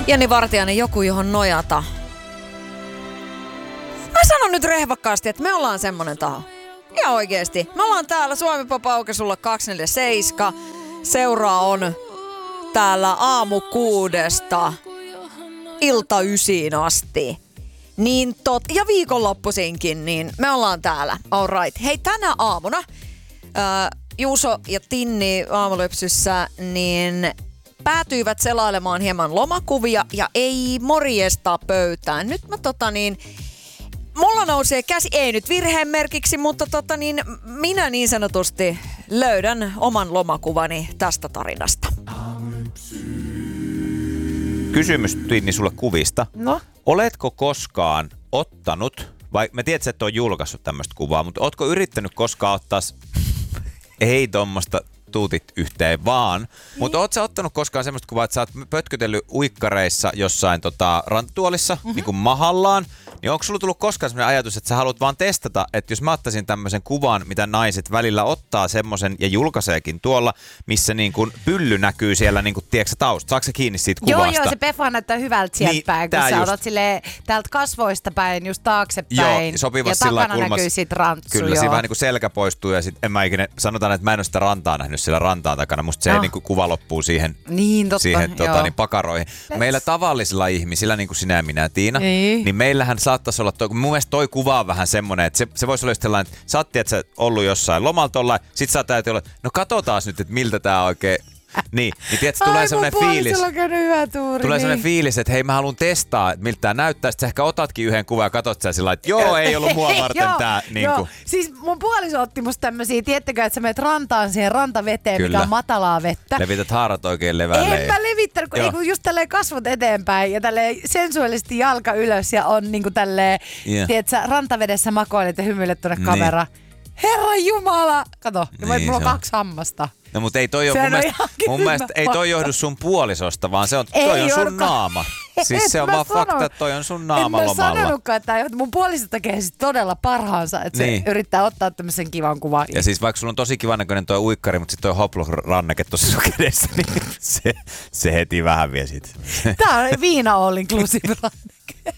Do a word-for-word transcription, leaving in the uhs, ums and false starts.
Jenni Vartiainen, joku johon nojata. Mä sanon nyt rehvakkaasti, että me ollaan semmonen taho. Ja oikeesti. Me ollaan täällä Suomi Pop Aukasulla kaksikymmentäseitsemän. Seuraa on täällä aamu kuudesta ilta ysiin asti. Niin tot, ja viikonloppuisinkin, niin me ollaan täällä. All right. Hei, tänä aamuna ää, Juuso ja Tinni aamulypsyssä niin päätyivät selailemaan hieman lomakuvia ja ei morjesta pöytään. Nyt mä tota niin, mulla nousee käsi, ei nyt virheen merkiksi, mutta tota niin, minä niin sanotusti löydän oman lomakuvani tästä tarinasta. Kysymys Tinni sulle kuvista. No? Oletko koskaan ottanut, vai mä tiedän, että et ole julkaissut tämmöistä kuvaa, mutta ootko yrittänyt koskaan ottaa, ei tommoista tuutit yhteen vaan, mutta oot sä ottanut koskaan semmoista kuvaa, että sä oot pötkötellyt uikkareissa jossain tota, ranttuolissa, mm-hmm. niin kuin mahallaan, niin onko sulla tullut koskaan semmoinen ajatus, että sä haluat vaan testata, että jos mä ottaisin tämmöisen kuvan, mitä naiset välillä ottaa semmoisen ja julkaiseekin tuolla, missä niin kuin pylly näkyy siellä niin kuin, tiedätkö tausta, saako se kiinni siitä kuvasta? Joo, joo, se pefa näyttää hyvältä sieltä niin, päin, kun sä just otat silleen täältä kasvoista päin, just taaksepäin. Joo, ja takana näkyy sit rantsu. Kyllä, siinä vähän niin kuin selkä poistuu ja sit en mä ikinä, sanotaan, että mä en ole sitä rantaa nähnyt siellä rantaan takana. Musta se no. niin kuin kuva loppuu siihen, niin, totta, siihen tota, niin, pakaroihin. Let's. Meillä tavallisilla ihmisillä, niin kuin sinä ja minä, Tiina, niin, niin meillähän saattaisi olla, toi, mun mielestä toi kuva on vähän semmoinen, että se, se voisi olla sellainen, että sä oot tiedät, ollut jossain lomalta olla, sit sä oot olla, no katsotaan nyt, että miltä tää oikein. Niin, niin tiedätkö, tulee semmoinen fiilis. Hyvä tuuri, tulee niin. semmoinen fiilis, että hei mä haluan testaa, että miltä tää näyttää. Sitten sä ehkä otatkin yhden kuvan ja katot sä sillä että joo, ei ollut mua varten joo, tää. Niin joo. Siis mun puoliso otti musta tämmösiä, tiettäkö, että sä menet rantaan siihen rantaveteen, kyllä, mikä on matalaa vettä. Levität haarat oikein levälle. En mä levittänyt, kun, kun just tälleen kasvot eteenpäin ja tälleen sensuaalisesti jalka ylös ja on niinku tälleen, yeah. tiedätkö, rantavedessä makoilet ja hymyilet tuonne kameraan. Niin. Herra Jumala! Kato, niin, mulla on kaksi hammasta. No mutta ei toi ole, mun, mielestä, mun mielestä ei toi johdu sun puolisosta, vaan se on, toi on sun orka. naama. Siis se on vaan sano. fakta, että toi on sun naama en lomalla. En mä sanonutkaan, että mun puoliso tekee siis todella parhaansa, että niin. se yrittää ottaa tämmöisen kivan kuvan. Ja siis vaikka sulla on tosi kivan näköinen toi uikkari, mutta sit toi hoplo-ranneke tuossa sun kädessä, niin se, se heti vähän vie siitä. Tää on viina all inclusive ranneke.